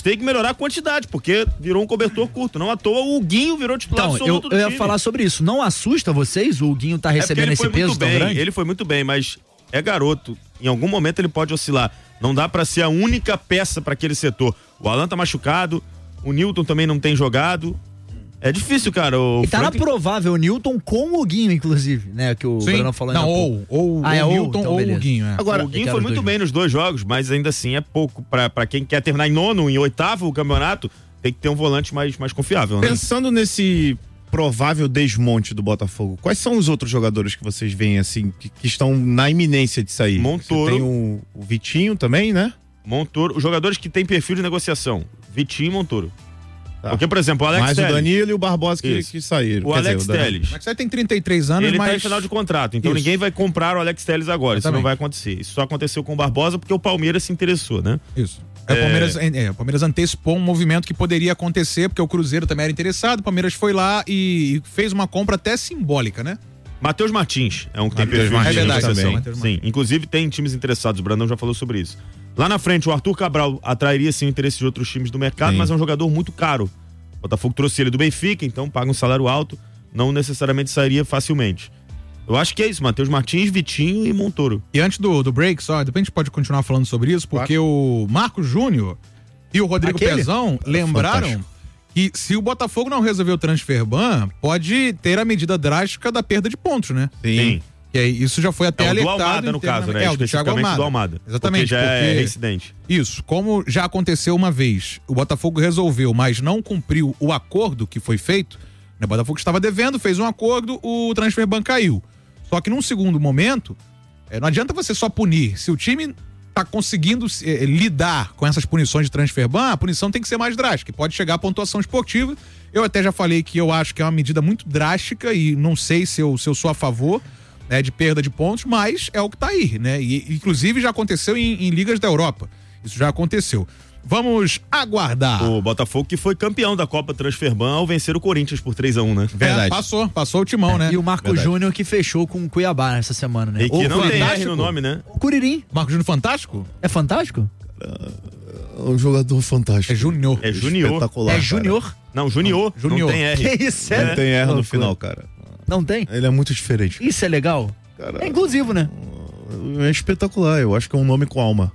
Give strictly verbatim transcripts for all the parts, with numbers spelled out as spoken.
tem que melhorar a quantidade, porque virou um cobertor curto. Não à toa o Huguinho virou titular então, eu, eu ia time. falar sobre isso. Não assusta vocês? O Huguinho tá recebendo é esse peso tão bem, grande? Ele foi muito bem, mas é garoto. Em algum momento ele pode oscilar. Não dá pra ser a única peça pra aquele setor. O Alan tá machucado, o Newton também não tem jogado. É difícil, cara. O e tá Franklin... na provável o Newton com o Huguinho, inclusive, né? Que o Sim. Bruno falou. Não, ou, ou, ah, é ou o Newton então, ou beleza. o Huguinho. É. Agora, o Huguinho foi muito bem nos dois jogos, mas ainda assim é pouco. Pra, pra quem quer terminar em nono, em oitavo o campeonato, tem que ter um volante mais, mais confiável, né? Pensando nesse provável desmonte do Botafogo, quais são os outros jogadores que vocês veem, assim, que, que estão na iminência de sair? Montoro. Você tem o, o Vitinho também, né? Montoro. Os jogadores que têm perfil de negociação. Vitinho e Montoro. Tá. Porque, por exemplo, o Alex Mais Telles. o Danilo e o Barbosa que, que saíram. O Quer Alex dizer, o Danilo. Telles. O Alex Telles tem trinta e três anos, Ele mas... tá em final de contrato, então Isso. ninguém vai comprar o Alex Telles agora. Isso Exatamente. não vai acontecer. Isso só aconteceu com o Barbosa porque o Palmeiras se interessou, né? Isso. É, o, Palmeiras, é, o Palmeiras antecipou um movimento que poderia acontecer, porque o Cruzeiro também era interessado, o Palmeiras foi lá e fez uma compra até simbólica, né? Matheus Martins é um que tem Matheus perfil de Martins negociação. também. Sim, inclusive tem times interessados, o Brandão já falou sobre isso. Lá na frente, o Arthur Cabral atrairia sim o interesse de outros times do mercado, Sim. mas é um jogador muito caro. O Botafogo trouxe ele do Benfica, então paga um salário alto, não necessariamente sairia facilmente. Eu acho que é isso, Matheus Martins, Vitinho e Montoro. E antes do, do break, só, depois a gente pode continuar falando sobre isso, porque o Marcos Júnior e o Rodrigo Aquele? Pezão lembraram Fantástico. que se o Botafogo não resolver o transfer ban, pode ter a medida drástica da perda de pontos, né? Sim. Que aí, isso já foi até É o do alertado. Almada, no caso, né? É, o do Thiago Especificamente Almada. do Almada. Exatamente. Porque já é porque- reincidente. Isso, como já aconteceu uma vez, o Botafogo resolveu, mas não cumpriu o acordo que foi feito, né? O Botafogo estava devendo, fez um acordo, o transfer ban caiu. Só que num segundo momento, eh, não adianta você só punir. Se o time tá conseguindo eh, lidar com essas punições de transfer ban, a punição tem que ser mais drástica, pode chegar à pontuação esportiva. Eu até já falei que eu acho que é uma medida muito drástica e não sei se eu, se eu sou a favor, né, de perda de pontos, mas é o que tá aí, né? E inclusive já aconteceu em, em ligas da Europa. Isso já aconteceu. Vamos aguardar. O Botafogo que foi campeão da Copa Transferban ao vencer o Corinthians por três a um, né? É, passou, passou o timão, né? E o Marco Verdade. Júnior que fechou com o Cuiabá nessa semana, né? E que O não tem R Fantástico. no nome, né? O Curirim. Marco Júnior Fantástico? É fantástico? Um jogador fantástico. É Júnior. É Júnior. Espetacular, É cara. Júnior? Não, Júnior. Júnior. Não tem R. Que isso, Não sério? tem erro no Loucura. final, cara. Não tem? Ele é muito diferente. Isso é legal? Cara, É inclusivo, né? é espetacular. Eu acho que é um nome com alma.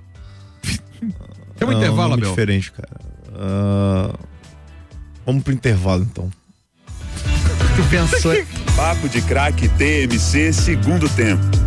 Tem um É intervalo, nome Abel? diferente, cara. Ah, vamos pro intervalo, então. Tu pensou. Papo de Craque T M C segundo tempo.